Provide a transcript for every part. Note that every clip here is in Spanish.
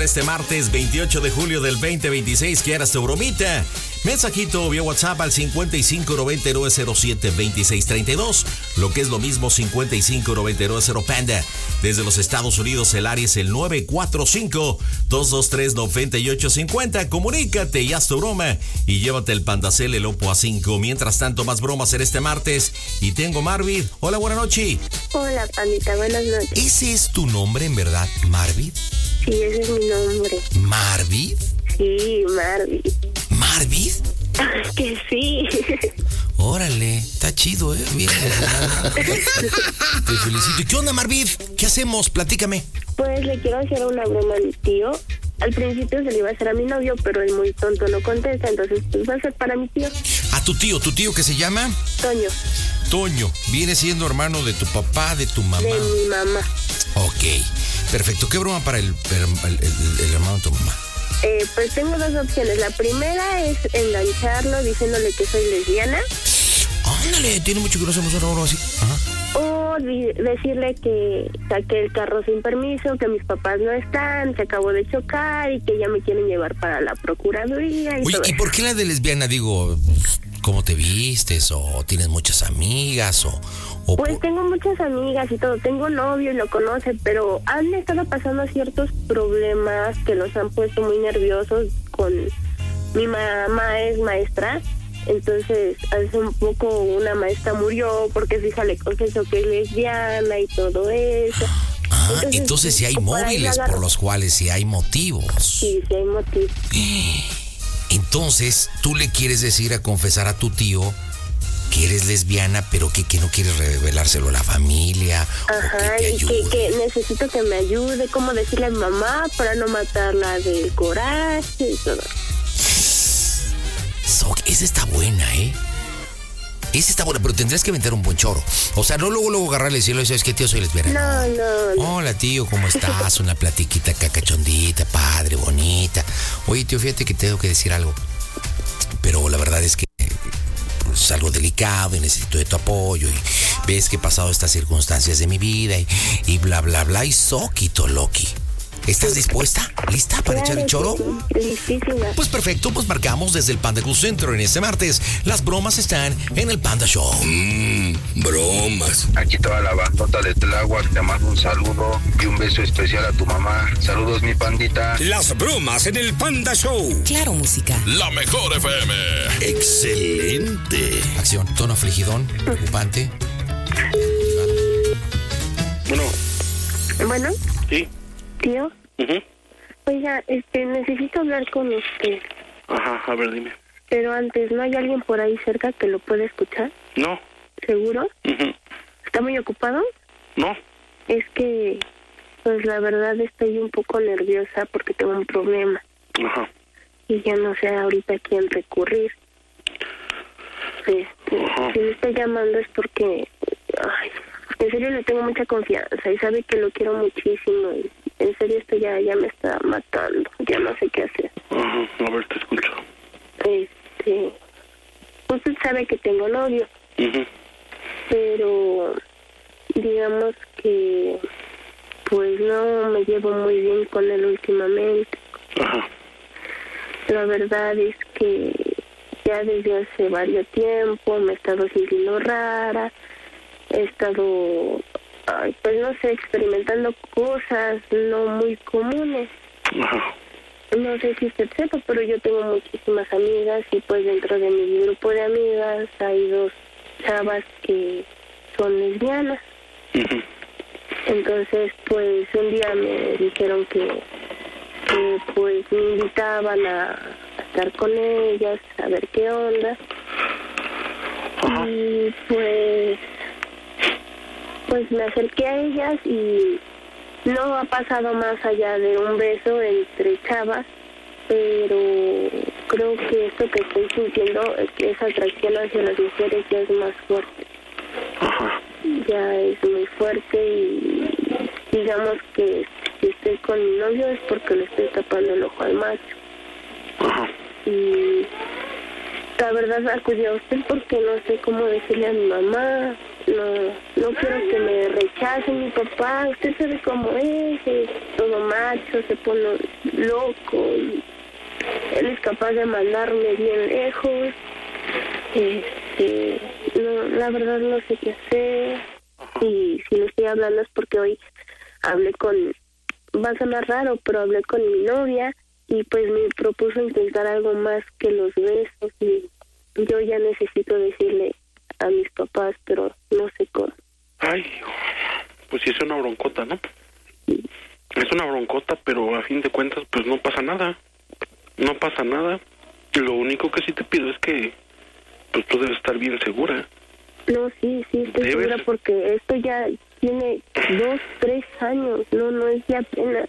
para este martes 28 de julio del 2026. ¿Quieras tu bromita? Mensajito vía WhatsApp al 5599072632. Lo que es lo mismo, 5599 Panda. Desde los Estados Unidos, el área es el 945-223-9850. Comunícate y haz tu broma. Y llévate el Pandacel, el Oppo A5. Mientras tanto, más bromas en este martes. Y tengo Marvid. Hola, buenas noches. Hola, Pandita, buenas noches. ¿Ese es tu nombre en verdad, Marvid? Sí, ese es mi nombre. ¿Marvid? Sí, Marvid. ¿Marvid? Que sí. Órale, está chido, bien. Te felicito. ¿Y qué onda, Marvid? ¿Qué hacemos? Platícame. Pues le quiero hacer una broma a mi tío. Al principio se le iba a hacer a mi novio, pero él muy tonto no contesta, entonces pues va a ser para mi tío. ¿A tu tío que se llama? Toño. Toño, viene siendo hermano de tu papá, de tu mamá. De mi mamá. Ok, perfecto. ¿Qué broma para el hermano de tu mamá? Pues tengo dos opciones. La primera es engancharlo diciéndole que soy lesbiana. Ándale, tiene mucho que no hacemos ahora así. Ajá. O decirle que saqué el carro sin permiso, que mis papás no están, se acabó de chocar y que ya me quieren llevar para la procuraduría. Oye, ¿y por qué la de lesbiana? Digo, ¿cómo te vistes? ¿O tienes muchas amigas? Pues tengo muchas amigas y todo, tengo novio y lo conoce, pero han estado pasando ciertos problemas que los han puesto muy nerviosos. Mi mamá es maestra, entonces hace un poco una maestra murió porque su hija le confesó que es lesbiana y todo eso. Entonces sí hay móviles por los cuales sí hay motivos. Sí hay motivos. Entonces, tú le quieres decir a confesar a tu tío que eres lesbiana, pero que no quieres revelárselo a la familia. Ajá, que que necesito que me ayude, cómo decirle a mi mamá para no matarla del coraje y todo. Esa está buena, Esa está buena, pero tendrías que inventar un buen choro. O sea, no luego agarrarle y decirle, ¿sabes qué, tío? Soy lesbiana. No. Hola, tío, ¿cómo estás? Una platiquita cacachondita, padre, bonita. Oye, tío, fíjate que tengo que decir algo. Pero la verdad es que es algo delicado y necesito de tu apoyo. Y ves que he pasado estas circunstancias de mi vida y bla, bla, bla. Y soquito, Loki. ¿Estás dispuesta? ¿Lista para echar el choro? Listísima. Pues perfecto, pues marcamos desde el Panda Cool Center en este martes. Las bromas están en el Panda Show. Bromas. Aquí toda la bandota de Tláhuac, te mando un saludo y un beso especial a tu mamá. Saludos, mi pandita. Las bromas en el Panda Show. Claro, música. La mejor FM. Excelente. Acción, tono afligidón, preocupante. Bueno. Sí. Tío. Uh-huh. Oiga, necesito hablar con usted. Ajá, a ver, dime. Pero antes, ¿no hay alguien por ahí cerca que lo pueda escuchar? No. ¿Seguro? Uh-huh. ¿Está muy ocupado? No. Es que, pues la verdad estoy un poco nerviosa porque tengo un problema. Ajá. Y ya no sé ahorita a quién recurrir. Si me estoy llamando es porque, en serio le tengo mucha confianza y sabe que lo quiero muchísimo. Y en serio esto ya me está matando. Ya no sé qué hacer. Ajá, a ver, te escucho. Usted sabe que tengo novio. Uh-huh. Pero digamos que pues no me llevo muy bien con él últimamente. Ajá. La verdad es que ya desde hace varios tiempo me he estado sintiendo rara, he estado, pues no sé, experimentando cosas no muy comunes. Ajá. No sé si usted sepa, pero yo tengo muchísimas amigas y pues dentro de mi grupo de amigas hay dos chavas que son lesbianas. Uh-huh. Entonces, pues un día me dijeron que pues me invitaban a estar con ellas, a ver qué onda. Ajá. Y pues me acerqué a ellas y no ha pasado más allá de un beso entre chavas, pero creo que esto que estoy sintiendo, esa atracción hacia las mujeres ya es más fuerte. Ajá. Ya es muy fuerte y digamos que si estoy con mi novio es porque le estoy tapando el ojo al macho. Ajá. Y La verdad acudí a usted porque no sé cómo decirle a mi mamá. No quiero que me rechace mi papá. Usted sabe cómo es todo macho, se pone loco. Él es capaz de mandarme bien lejos. La verdad no sé qué hacer. Y si le estoy hablando es porque hoy hablé va a sonar raro, pero hablé con mi novia y pues me propuso intentar algo más que los besos, y yo ya necesito decirle a mis papás, pero no sé cómo. Ay, pues sí es una broncota, ¿no? Es una broncota, pero a fin de cuentas pues no pasa nada. No pasa nada. Lo único que sí te pido es que pues tú debes estar bien segura. No, sí, estoy segura porque esto ya tiene 2, 3 años, no es de apenas.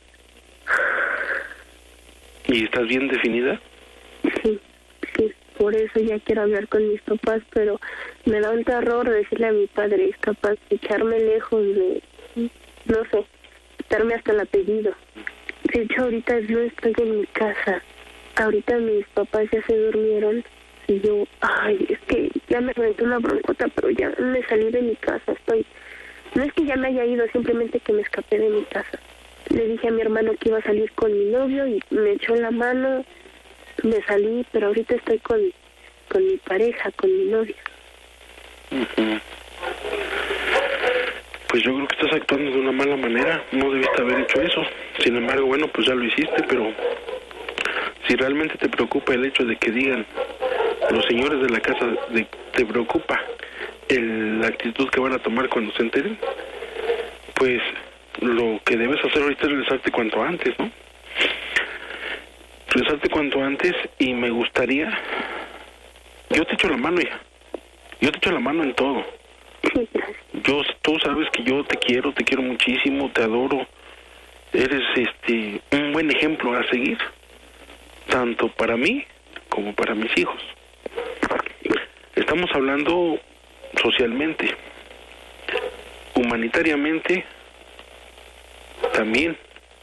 ¿Y estás bien definida? Sí, por eso ya quiero hablar con mis papás, pero me da un terror decirle a mi padre, es capaz de echarme lejos de, no sé, quitarme hasta el apellido. De hecho, ahorita no estoy en mi casa, ahorita mis papás ya se durmieron y yo, es que ya me reventé una broncota, pero ya me salí de mi casa, no es que ya me haya ido, simplemente que me escapé de mi casa. Le dije a mi hermano que iba a salir con mi novio y me echó la mano, me salí, pero ahorita estoy con mi pareja, con mi novia. Uh-huh. Pues yo creo que estás actuando de una mala manera, no debiste haber hecho eso. Sin embargo, bueno, pues ya lo hiciste, pero si realmente te preocupa el hecho de que digan los señores de la casa, te preocupa la actitud que van a tomar cuando se enteren, pues lo que debes hacer ahorita es regresarte cuanto antes, ¿no? Regresarte cuanto antes, y me gustaría... Yo te echo la mano, hija. Yo te echo la mano en todo. Tú sabes que yo te quiero muchísimo, te adoro. Eres un buen ejemplo a seguir, tanto para mí como para mis hijos. Estamos hablando socialmente, humanitariamente también.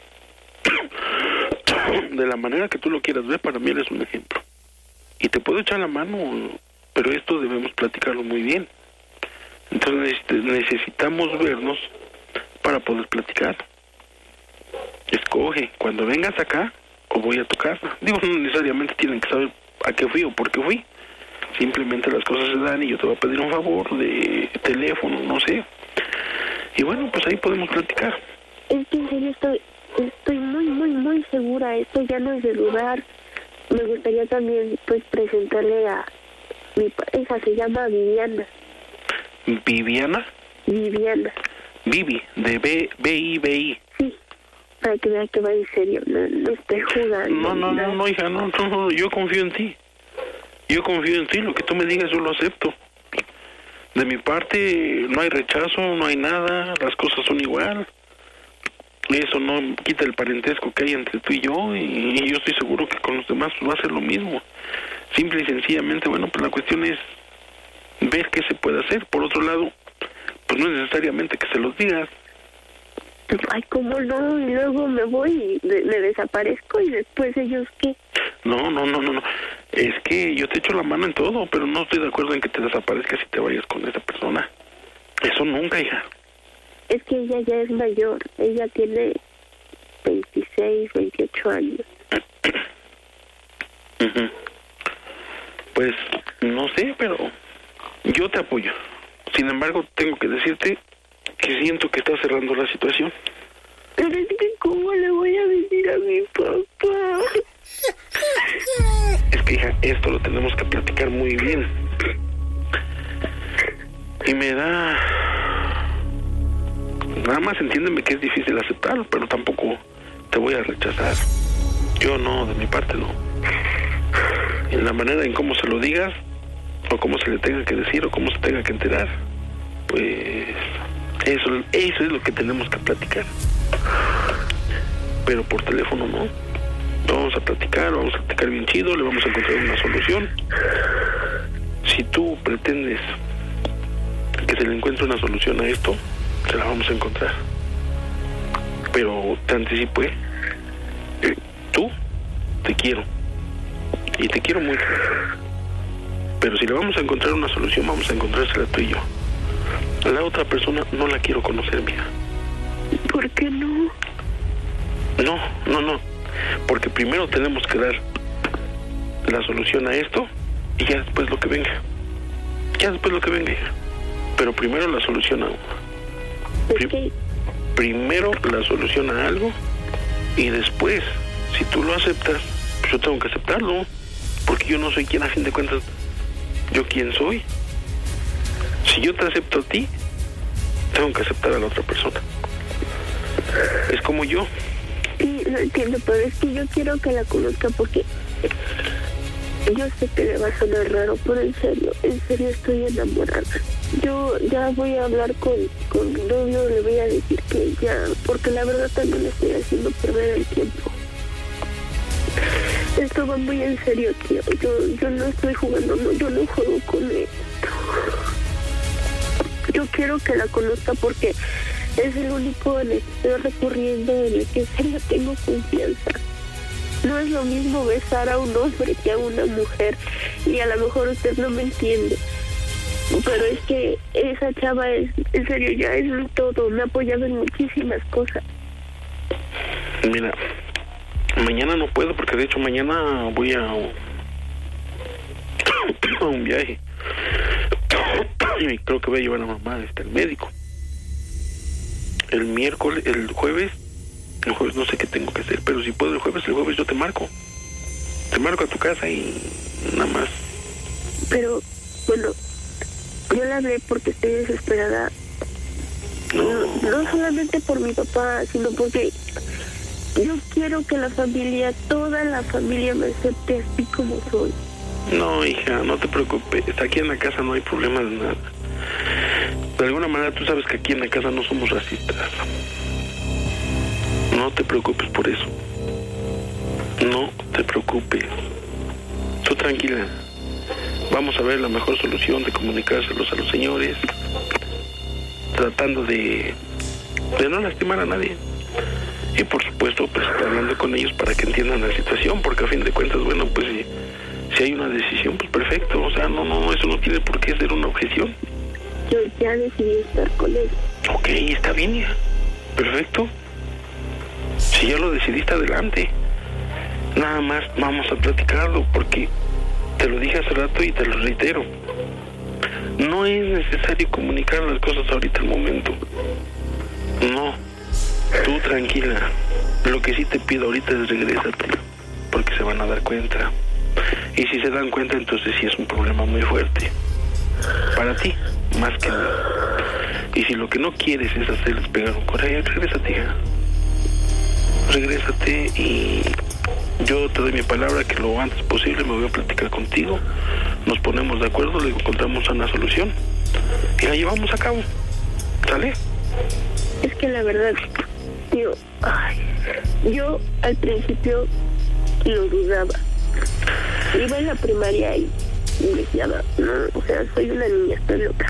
De la manera que tú lo quieras ver, para mí eres un ejemplo. Y te puedo echar la mano, pero esto debemos platicarlo muy bien. Entonces necesitamos vernos para poder platicar. Escoge, cuando vengas acá o voy a tu casa. Digo, no necesariamente tienen que saber a qué fui o por qué fui. Simplemente las cosas se dan y yo te voy a pedir un favor de teléfono, no sé. Y bueno, pues ahí podemos platicar. Es que en serio estoy muy segura. Esto ya no es de dudar. Me gustaría también pues presentarle a mi pareja, se llama Viviana. ¿Viviana? Viviana. Vivi, de B-I-B-I. Sí, para que vea que va en serio, no estoy jugando. No, hija, no, yo confío en ti. Lo que tú me digas yo lo acepto. De mi parte no hay rechazo, no hay nada, las cosas son igual. Eso no quita el parentesco que hay entre tú y yo estoy seguro que con los demás va a ser lo mismo. Simple y sencillamente, bueno, pues la cuestión es ver qué se puede hacer. Por otro lado, pues no es necesariamente que se los digas. Ay, ¿cómo no? Y luego me voy y me desaparezco y después ellos, ¿qué? No. Es que yo te echo la mano en todo, pero no estoy de acuerdo en que te desaparezcas y te vayas con esa persona. Eso nunca, hija. Es que ella ya es mayor. Ella tiene 26, 28 años. Uh-huh. Pues no sé, pero yo te apoyo. Sin embargo, tengo que decirte que siento que estás cerrando la situación. Pero es que ¿cómo le voy a decir a mi papá? Es que, hija, esto lo tenemos que platicar muy bien. Y me da... Nada más entiéndeme que es difícil aceptarlo, pero tampoco te voy a rechazar. Yo no, de mi parte no. En la manera en cómo se lo digas, o cómo se le tenga que decir, o cómo se tenga que enterar, pues eso es lo que tenemos que platicar. Pero por teléfono no. Vamos a platicar bien chido, le vamos a encontrar una solución. Si tú pretendes que se le encuentre una solución a esto, se la vamos a encontrar. Pero te anticipo, tú te quiero. Y te quiero mucho. Pero si le vamos a encontrar una solución, vamos a encontrársela tú y yo. A la otra persona no la quiero conocer, mija. ¿Por qué no? No. Porque primero tenemos que dar la solución a esto y ya después lo que venga. Hija. Pero primero la solución a uno. Primero la solución a algo y después, si tú lo aceptas, pues yo tengo que aceptarlo. Porque yo no soy quien, a fin de cuentas, yo quién soy. Si yo te acepto a ti, tengo que aceptar a la otra persona. Es como yo. Sí, lo entiendo, pero es que yo quiero que la conozca porque yo sé que le va a sonar raro, pero en serio estoy enamorada. Yo ya voy a hablar con mi novio, le voy a decir que ya, porque la verdad también le estoy haciendo perder el tiempo. Esto va muy en serio, tío. Yo no estoy jugando, yo no juego con esto. Yo quiero que la conozca porque es el único en el que estoy recurriendo, en el que en serio tengo confianza. No es lo mismo besar a un hombre que a una mujer, y a lo mejor usted no me entiende, pero es que esa chava es, en serio, ya es un todo, me ha apoyado en muchísimas cosas. Mira, mañana no puedo porque de hecho mañana voy a un viaje y creo que voy a llevar a mamá al médico. El jueves no sé qué tengo que hacer, pero si puedo el jueves yo te marco a tu casa y nada más. Pero bueno, yo le hablé porque estoy desesperada, no solamente por mi papá, sino porque yo quiero que toda la familia me acepte así como soy. No, hija, no te preocupes, aquí en la casa no hay problema de nada. De alguna manera tú sabes que aquí en la casa no somos racistas. No te preocupes por eso. No te preocupes. Tú tranquila. Vamos a ver la mejor solución de comunicárselos a los señores, tratando de no lastimar a nadie. Y por supuesto, pues hablando con ellos para que entiendan la situación, porque a fin de cuentas, bueno, pues si hay una decisión, pues perfecto. O sea, no, eso no tiene por qué ser una objeción. Yo ya decidí estar con él. Ok, está bien, hija. Perfecto. Si ya lo decidiste, adelante. Nada más vamos a platicarlo, porque te lo dije hace rato y te lo reitero. No es necesario comunicar las cosas ahorita al momento. No. Tú tranquila. Lo que sí te pido ahorita es regrésate, porque se van a dar cuenta. Y si se dan cuenta, entonces sí es un problema muy fuerte. Para ti, más que nada. Y si lo que no quieres es hacerles pegar un coraje, regrésate, hija. Regrésate y yo te doy mi palabra que lo antes posible me voy a platicar contigo. Nos ponemos de acuerdo, le encontramos una solución y la llevamos a cabo. ¿Sale? Es que la verdad, tío, yo al principio lo dudaba. Iba en la primaria y decía, no, o sea, soy una niña, estoy loca.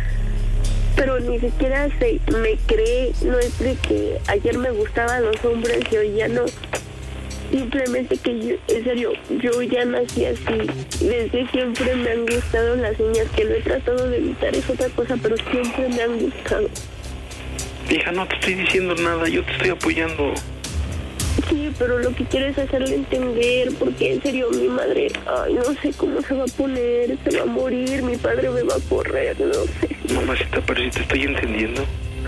Pero ni siquiera me cree, no es de que ayer me gustaban los hombres y hoy ya no. Simplemente que yo, en serio, yo ya nací así. Desde siempre me han gustado las niñas, que lo he tratado de evitar, es otra cosa, pero siempre me han gustado. Hija, no te estoy diciendo nada, yo te estoy apoyando. Sí, pero lo que quiero es hacerle entender, porque en serio mi madre, no sé cómo se va a poner, se va a morir, mi padre me va a correr, no sé. Mamacita, pero si te estoy entendiendo.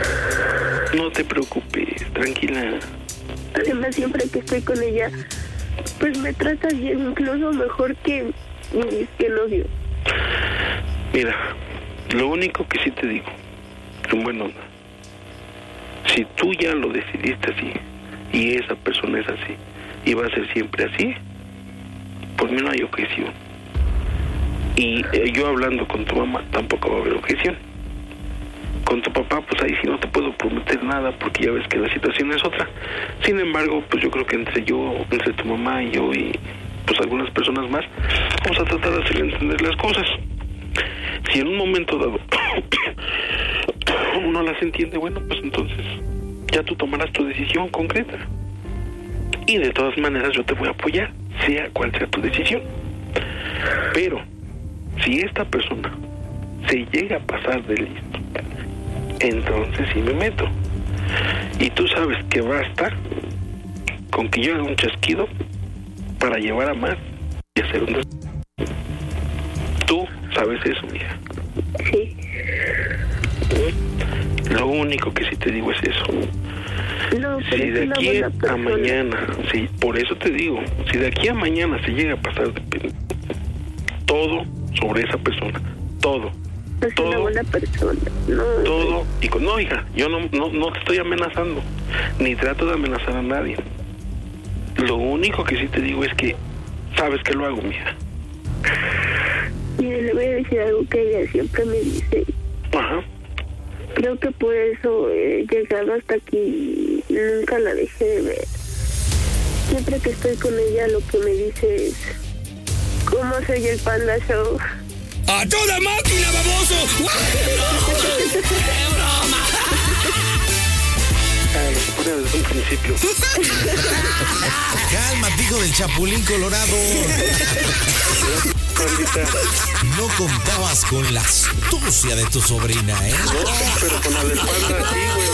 No te preocupes, tranquila. Además, siempre que estoy con ella, pues me trata bien, incluso mejor que mi disque novio. Mira, lo único que sí te digo, en buena onda, si tú ya lo decidiste así, y esa persona es así, y va a ser siempre así, por mí no hay objeción. Y yo hablando con tu mamá tampoco va a haber objeción. Con tu papá, pues ahí sí no te puedo prometer nada, porque ya ves que la situación es otra. Sin embargo, pues yo creo que entre tu mamá y yo y pues algunas personas más, vamos a tratar de hacerle entender las cosas. Si en un momento dado no las entiende, bueno, pues entonces ya tú tomarás tu decisión concreta. Y de todas maneras yo te voy a apoyar, sea cual sea tu decisión. Pero si esta persona se llega a pasar de listo, entonces sí me meto. Y tú sabes que basta con que yo haga un chasquido para llevar a más y hacer un... Tú sabes eso, mija. Sí. Lo único que sí te digo es eso. No, pero Si de es una aquí buena a persona. mañana, sí, por eso te digo, si de aquí a mañana se llega a pasar todo sobre esa persona, todo, Es una todo, buena persona. No, todo, y con, no, hija, yo no te estoy amenazando, ni trato de amenazar a nadie. Lo único que sí te digo es que sabes que lo hago, mija. mire, le voy a decir algo que ella siempre me dice. Ajá. Creo que por eso he llegado hasta aquí. Nunca la dejé de ver. Siempre que estoy con ella, lo que me dice es: ¿cómo soy el Panda Show? ¡A toda máquina, baboso! Lo supone desde un principio. Cálmate, hijo del Chapulín Colorado. Pandita. No contabas con la astucia de tu sobrina, ¿eh? No, pero con la del Panda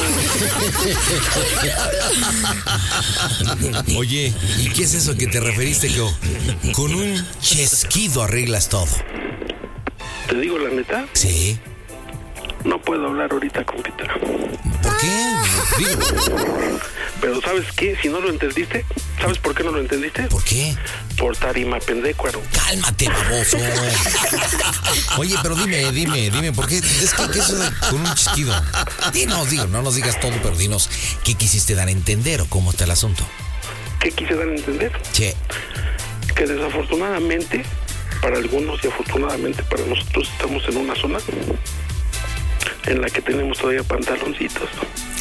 sí, güey. Oye, ¿y qué es eso que te referiste que con un chasquido arreglas todo? Te digo la neta, Sí. no puedo hablar ahorita, compita. ¿Por qué? Digo, Pero ¿sabes qué? Si no lo entendiste, ¿sabes por qué no lo entendiste? ¿por qué? Por tarima pendecuaro. Cálmate, baboso. Oye, pero dime, ¿por qué? Es que eso de con un chasquido. Dinos, no nos digas todo, pero dinos, ¿qué quisiste dar a entender o cómo está el asunto? ¿Qué quise dar a entender? Che, Que desafortunadamente, para algunos y afortunadamente para nosotros, estamos en una zona en la que tenemos todavía pantaloncitos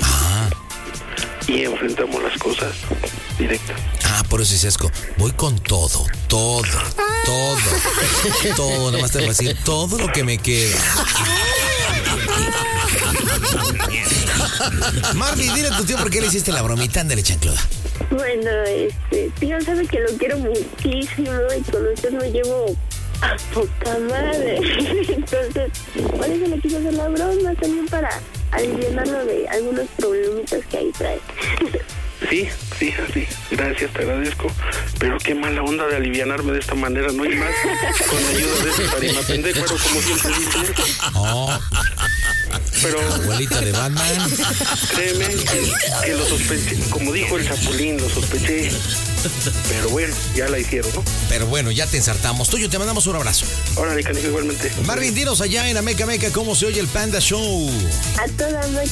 y enfrentamos las cosas directas. por eso dices, voy con todo, nada más te voy a decir todo lo que me queda. Marvin, dile a tu tío por qué le hiciste la bromita, ándale, chancluda. Bueno, tío sabe que lo quiero muchísimo y con usted me llevo a poca madre. Entonces, por eso le quiso hacer la broma, también para aliviarlo de algunos problemitas que ahí trae. Sí, gracias, te agradezco, pero qué mala onda de alivianarme de esta manera, no hay más, con la ayuda de ese tarima pendecuaro, como siempre dicen. Pero abuelita de Batman, créeme que lo sospeché, como dijo el Chapulín, lo sospeché, pero bueno, ya la hicieron, ¿no? Pero bueno, ya te ensartamos. Toyo, te mandamos un abrazo. Órale, canijo, igualmente. Marvin, dinos allá en Ameca Meca cómo se oye el Panda Show. A toda máquina.